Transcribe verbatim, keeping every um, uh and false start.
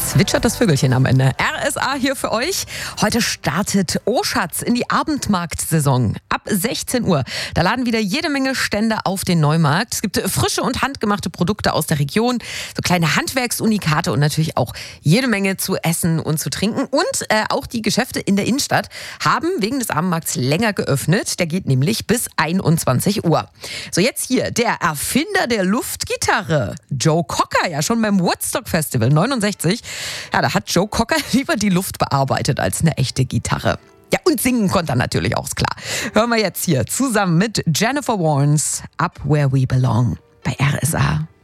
Zwitschert das Vögelchen am Ende. R S A hier für euch. Heute startet Oschatz in die Abendmarktsaison. Ab sechzehn Uhr. Da laden wieder jede Menge Stände auf den Neumarkt. Es gibt frische und handgemachte Produkte aus der Region, so kleine Handwerksunikate und natürlich auch jede Menge zu essen und zu trinken. Und äh, auch die Geschäfte in der Innenstadt haben wegen des Abendmarkts länger geöffnet. Der geht nämlich bis einundzwanzig Uhr. So, jetzt hier der Erfinder der Luftgitarre, Joe Cocker, ja schon beim Woodstock Festival neunundsechzig. Ja, da hat Joe Cocker lieber die Luft bearbeitet als eine echte Gitarre. Ja, und singen konnte er natürlich auch, ist klar. Hören wir jetzt hier zusammen mit Jennifer Warnes Up Where We Belong bei R S A.